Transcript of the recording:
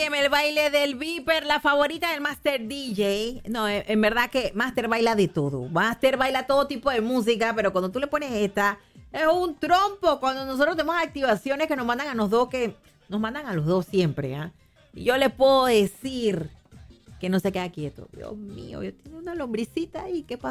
Óyeme, el baile del Viper, la favorita del Master DJ. No, en verdad que Master baila de todo. Master baila todo tipo de música, pero cuando tú le pones esta, es un trompo. Cuando nosotros tenemos activaciones que nos mandan a los dos, que nos mandan a los dos siempre, ¿ah? Y yo le puedo decir que no se queda quieto. Dios mío, yo tengo una lombricita ahí, ¿qué pasa?